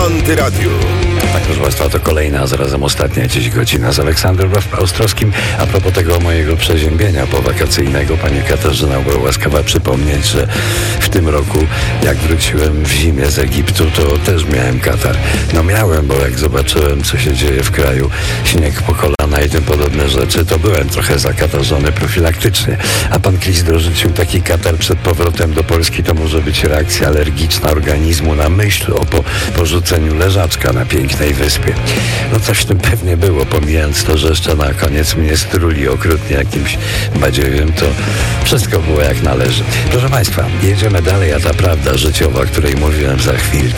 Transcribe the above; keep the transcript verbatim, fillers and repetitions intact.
Antyradiu. Tak, proszę Państwa, to kolejna, a zarazem ostatnia dziś godzina z Aleksandrem Ostrowskim. A propos tego mojego przeziębienia powakacyjnego, pani Katarzyna była łaskawa przypomnieć, że w tym roku, jak wróciłem w zimie z Egiptu, to też miałem katar. No miałem, bo jak zobaczyłem, co się dzieje w kraju, śnieg po kolana i tym podobne rzeczy, to byłem trochę zakatarzony profilaktycznie. A pan Klis dorzucił, taki katar przed powrotem do Polski to może być reakcja alergiczna organizmu na myśl o po, porzuceniu leżaczka na pięknej wyspie. No coś w tym pewnie było, pomijając to, że jeszcze na koniec mnie struli okrutnie jakimś badziewiem, to wszystko było jak należy. Proszę Państwa, jedziemy dalej, a ta prawda życiowa, o której mówiłem za chwilkę.